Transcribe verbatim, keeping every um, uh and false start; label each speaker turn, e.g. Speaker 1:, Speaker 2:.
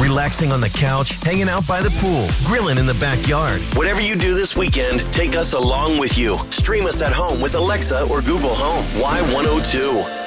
Speaker 1: relaxing on the couch, hanging out by the pool, grilling in the backyard. Whatever you do this weekend, take us along with you. Stream us at home with Alexa or Google Home. Y one oh two.